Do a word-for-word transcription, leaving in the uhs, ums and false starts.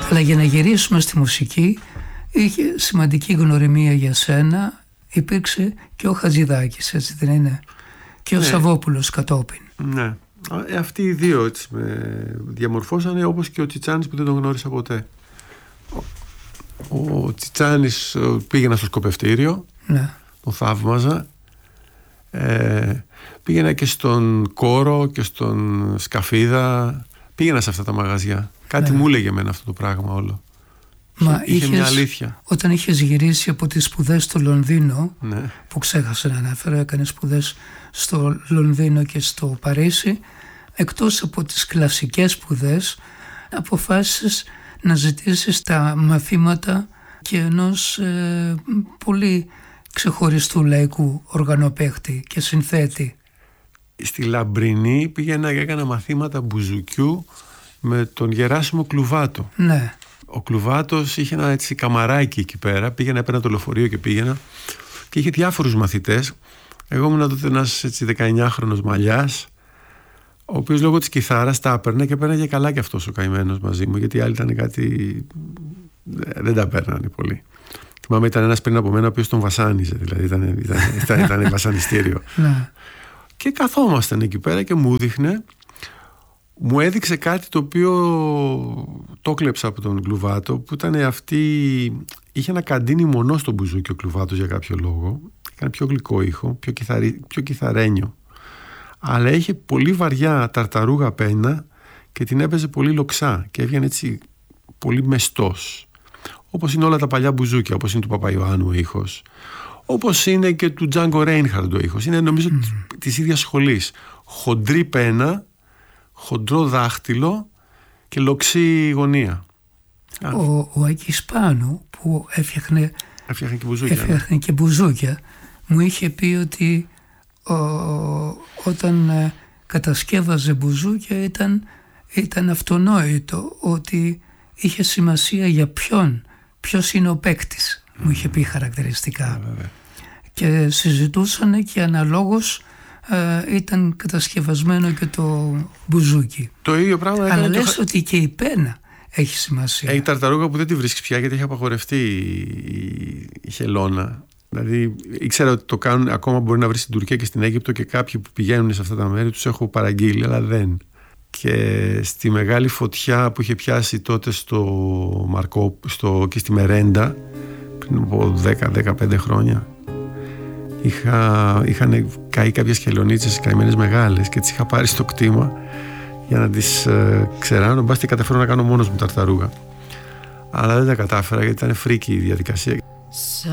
Αλλά για να γυρίσουμε στη μουσική, είχε σημαντική γνωριμία για σένα, υπήρξε και ο Χατζηδάκης, έτσι δεν είναι? Και ο ναι. Σαββόπουλος κατόπιν. Ναι, ε, αυτοί οι δύο έτσι με διαμορφώσανε, όπως και ο Τσιτσάνης που δεν τον γνώρισα ποτέ. Ο, ο Τσιτσάνης πήγαινα στο σκοπευτήριο, ναι. τον θαύμαζα. Ε, πήγαινα και στον Κόρο και στον Σκαφίδα, πήγαινα σε αυτά τα μαγαζιά. Κάτι ναι. μου έλεγε εμένα αυτό το πράγμα όλο. Μα είχε είχες, μια αλήθεια. Όταν είχες γυρίσει από τις σπουδές στο Λονδίνο, ναι. που ξέχασα να αναφέρω, έκανε σπουδές στο Λονδίνο και στο Παρίσι, εκτός από τις κλασικές σπουδές, αποφάσισες να ζητήσεις τα μαθήματα και ενός ε, πολύ ξεχωριστού λαϊκού οργανοπαίχτη και συνθέτη. Στη Λαμπρινή πήγαινα και έκανα μαθήματα μπουζουκιού με τον Γεράσιμο Κλουβάτο. Ναι. Ο Κλουβάτος είχε ένα έτσι καμαράκι εκεί πέρα, πήγαινα, έπαιρνα το λεωφορείο και πήγαινα και είχε διάφορους μαθητές. Εγώ ήμουν τότε ένας έτσι δεκαεννιάχρονος μαλλιάς, ο οποίος λόγω της κιθάρας τα έπαιρνε και παίρναγε καλά κι αυτός ο καημένος μαζί μου, γιατί οι άλλοι ήταν κάτι, δεν τα παίρνανε πολύ. Θυμάμαι ήταν ένας πριν από μένα ο οποίος τον βασάνιζε, δηλαδή ήταν, ήταν, ήταν, ήταν βασανιστήριο. Και καθόμασταν εκεί πέρα και μου δείχνε, μου έδειξε κάτι το οποίο το κλέψα από τον Κλουβάτο, που ήταν αυτή, είχε ένα καντίνι μονό στο μπουζούκι ο Κλουβάτος για κάποιο λόγο, έκανε πιο γλυκό ήχο, πιο, κιθαρι, πιο κιθαρένιο, αλλά είχε πολύ βαριά ταρταρούγα πένα και την έπαιζε πολύ λοξά και έβγαινε έτσι πολύ μεστός, όπως είναι όλα τα παλιά μπουζούκια, όπως είναι του Παπαϊωάννου ο ήχος, όπως είναι και του Τζάνγκο Ρέινχαρντ ο ήχος, είναι νομίζω mm. της ίδιας σχολής, χοντρή πένα, χοντρό δάχτυλο και λοξή γωνία. Ο, ο Άκης Πάνου που έφτιαχνε, έφτιαχνε, και, μπουζούκια, έφτιαχνε ναι. και μπουζούκια, μου είχε πει ότι ο, όταν ε, κατασκεύαζε μπουζούκια ήταν, ήταν αυτονόητο ότι είχε σημασία για ποιον, ποιος είναι ο παίκτης, mm. μου είχε πει χαρακτηριστικά. Yeah, και συζητούσαν και αναλόγως Uh, ήταν κατασκευασμένο και το μπουζούκι. Το ίδιο πράγμα έκανε. Αλλά λες το... ότι και η πένα έχει σημασία. Έχει ταρταρούγα που δεν τη βρίσκεις πια γιατί έχει απαγορευτεί η, η χελώνα. Δηλαδή ήξερα ότι το κάνουν, ακόμα μπορεί να βρει στην Τουρκία και στην Αίγυπτο, και κάποιοι που πηγαίνουν σε αυτά τα μέρη τους έχω παραγγείλει, αλλά δεν. Και στη μεγάλη φωτιά που είχε πιάσει τότε στο Μαρκό στο, και στη Μερέντα πριν από δέκα με δεκαπέντε χρόνια, Είχα, είχαν καεί κάποιες χελωνίτσες καημένες μεγάλες και τις είχα πάρει στο κτήμα για να τις ε, ξεράνω, μπας και καταφέρω να κάνω μόνος μου ταρταρούγα, αλλά δεν τα κατάφερα γιατί ήταν φρίκη η διαδικασία.